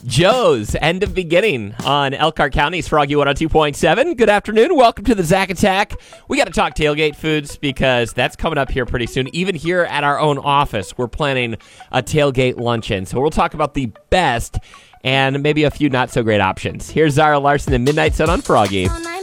Joe's End of Beginning on Elkhart County's Froggy 102.7. Good afternoon. Welcome to the Zack Attack. We got to talk tailgate foods because that's coming up here pretty soon. Even here at our own office, we're planning a tailgate luncheon. So we'll talk about the best and maybe a few not so great options. Here's Zara Larson and Midnight Sun on Froggy.